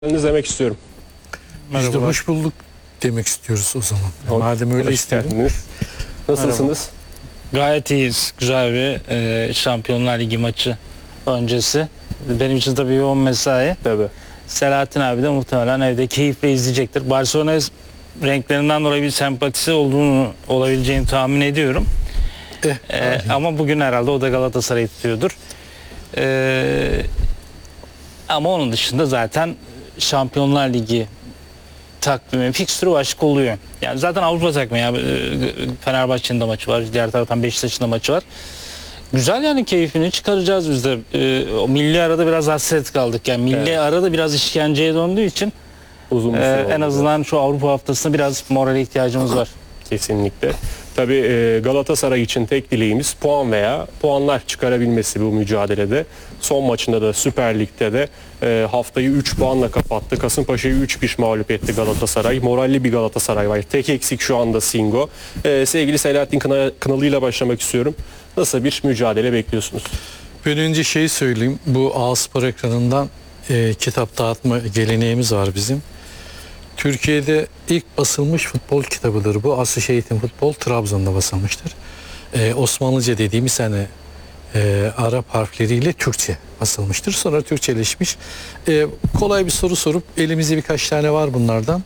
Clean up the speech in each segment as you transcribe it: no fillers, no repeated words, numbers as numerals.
demek istiyorum. Biz de hoş bulduk demek istiyoruz o zaman. Madem öyle istediniz. Nasılsınız? Gayet iyiyiz. Güzel bir Şampiyonlar Ligi maçı öncesi. Benim için tabii yoğun mesai. Tabii. Selahattin abi de muhtemelen evde keyifle izleyecektir. Barcelona renklerinden dolayı bir sempatisi olabileceğini tahmin ediyorum. Ama bugün herhalde o da Galatasaray'ı tutuyordur. Ama onun dışında zaten Şampiyonlar Ligi takvimi, fikstürü başka oluyor. Yani zaten Avrupa takvimi ya. Fenerbahçe'nin de maçı var. Diğer taraftan Beşiktaş'ın da maçı var. Güzel, yani keyfini çıkaracağız biz de. O milli arada biraz hasret kaldık. Yani milli arada biraz işkenceye döndüğü için Uzun bir süre en oldu. azından şu Avrupa haftasında biraz morale ihtiyacımız var. Kesinlikle. Tabii Galatasaray için tek dileğimiz puan veya puanlar çıkarabilmesi bu mücadelede. Son maçında da Süper Lig'de de haftayı 3 puanla kapattı. Kasımpaşa'yı 3-1 mağlup etti Galatasaray. Moralli bir Galatasaray var. Tek eksik şu anda Singo. Sevgili Selahattin Kınalı ile başlamak istiyorum. Nasıl bir mücadele bekliyorsunuz? Ben önce şeyi söyleyeyim. Bu A-Spor ekranından kitap dağıtma geleneğimiz var bizim. Türkiye'de ilk basılmış futbol kitabıdır bu. Aslı Şehit'in Futbol Trabzon'da basılmıştır. Osmanlıca dediğimiz hani Arap harfleriyle Türkçe basılmıştır. Sonra Türkçeleşmiş. Kolay bir soru sorup elimizde birkaç tane var bunlardan.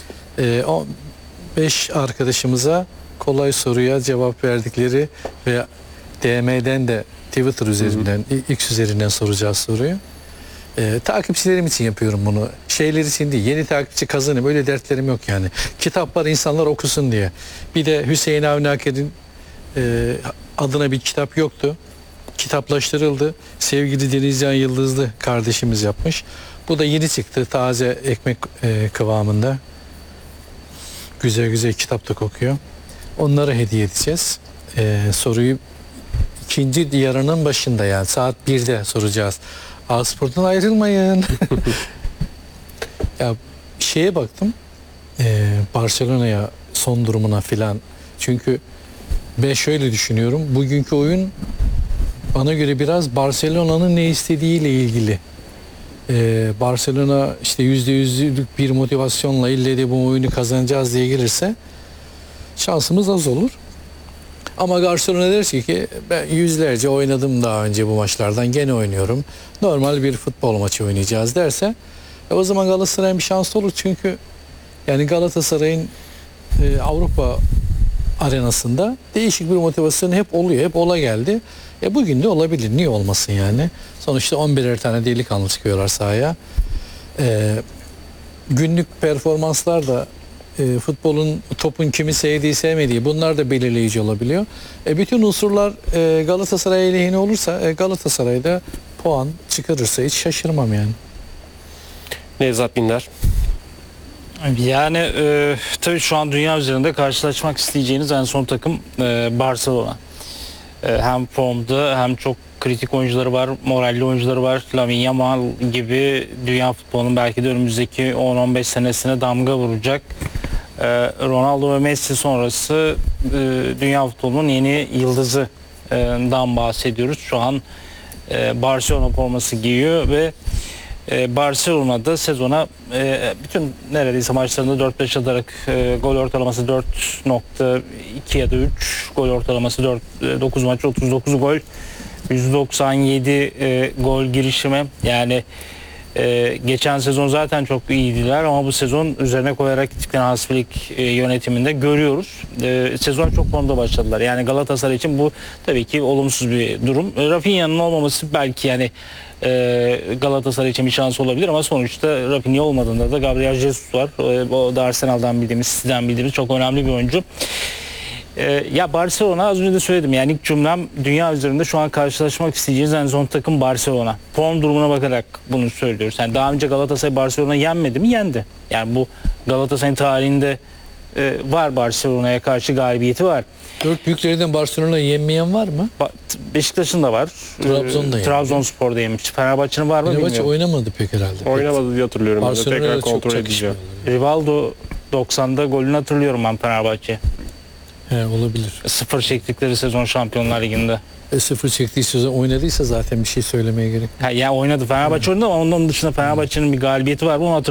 5 arkadaşımıza kolay soruya cevap verdikleri ve DM'den de Twitter üzerinden, X üzerinden soracağız soruyu. Takipçilerim için yapıyorum bunu. Şeyler için değil. Yeni takipçi kazanayım. Öyle dertlerim yok yani. Kitaplar insanlar okusun diye. Bir de Hüseyin Avni Aker'in adına bir kitap yoktu. Kitaplaştırıldı. Sevgili Denizcan Yıldızlı kardeşimiz yapmış. Bu da yeni çıktı. Taze ekmek kıvamında. Güzel güzel kitap da kokuyor. Onları hediye edeceğiz. Soruyu ikinci yarının başında, yani saat 1'de soracağız. A-Spor'dan ayrılmayın. Ya şeye baktım. Barcelona'ya, son durumuna filan. Çünkü ben şöyle düşünüyorum. Bugünkü oyun bana göre biraz Barcelona'nın ne istediğiyle ilgili. Barcelona işte %100'lük bir motivasyonla ille de bu oyunu kazanacağız diye gelirse şansımız az olur. Ama Barcelona derse ki ben yüzlerce oynadım daha önce bu maçlardan, gene oynuyorum. Normal bir futbol maçı oynayacağız derse o zaman Galatasaray'ın bir şansı olur. Çünkü yani Galatasaray'ın Avrupa arenasında değişik bir motivasyon hep oluyor. Hep ola geldi. Bugün de olabilir. Niye olmasın yani? Sonuçta 11'er tane delikanlı çıkıyorlar sahaya. Günlük performanslar da futbolun, topun kimi sevdiği sevmediği, bunlar da belirleyici olabiliyor. Bütün unsurlar Galatasaray lehine olursa Galatasaray'da puan çıkarırsa hiç şaşırmam yani. Nevzat Binler. Yani tabii şu an dünya üzerinde karşılaşmak isteyeceğiniz en son takım Barcelona. Hem formda hem çok kritik oyuncuları var, moralli oyuncuları var. Lamine Yamal gibi dünya futbolunun belki de önümüzdeki 10-15 senesine damga vuracak. Ronaldo ve Messi sonrası dünya futbolunun yeni yıldızından bahsediyoruz. Şu an Barcelona forması giyiyor ve Barcelona'da sezona bütün neredeyse maçlarında 4-5 atarak gol ortalaması 4.2 ya da 3, gol ortalaması 9 maç 39 gol, 197 gol girişimi. Yani geçen sezon zaten çok iyiydiler ama bu sezon üzerine koyarak gittiklerini Haspelik yönetiminde görüyoruz. Sezon çok formda başladılar. Yani Galatasaray için bu tabii ki olumsuz bir durum. Rafinha'nın olmaması belki yani Galatasaray için bir şans olabilir ama sonuçta Rafinha olmadığında da Gabriel Jesus var. O da Arsenal'dan bildiğimiz, City'den bildiğimiz çok önemli bir oyuncu. Ya Barcelona, az önce de söyledim, yani ilk cümlem dünya üzerinde şu an karşılaşmak isteyeceğiniz en son takım Barcelona. Form durumuna bakarak bunu söylüyoruz. Yani daha önce Galatasaray Barcelona yenmedi mi? Yendi. Yani bu Galatasaray'ın tarihinde var, Barcelona'ya karşı galibiyeti var. Dört büyüklerden Barcelona'yı yenmeyen var mı? Beşiktaş'ın da var. Trabzon'da yendi. Trabzonspor'da yenmiş. Fenerbahçe'nin var mı Fenerbahçe bilmiyorum. oynamadı pek herhalde. Oynamadı diye hatırlıyorum. Ben de. Tekrar Barcelona'da çok kontrol edeceğim. çakışmıyorlar. Rivaldo 90'da golünü hatırlıyorum ben Fenerbahçe. Olabilir. 0 çektikleri sezon Şampiyonlar Ligi'nde. 0 çektiği sezon oynadıysa zaten bir şey söylemeye gerek. Ya oynadı Fenerbahçe oynadı ama ondan dışında Fenerbahçe'nin bir galibiyeti var. Bunu